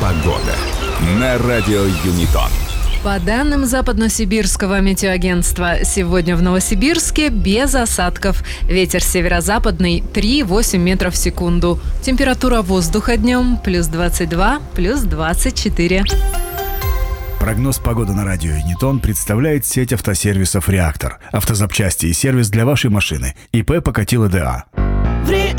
Погода на радио Юнитон. По данным Западно-Сибирского метеоагентства, сегодня в Новосибирске без осадков. Ветер северо-западный 3,8 метров в секунду. Температура воздуха днем плюс 22, плюс 24. Прогноз погоды на радио Юнитон представляет сеть автосервисов «Реактор». Автозапчасти и сервис для вашей машины. ИП Покатило ДА.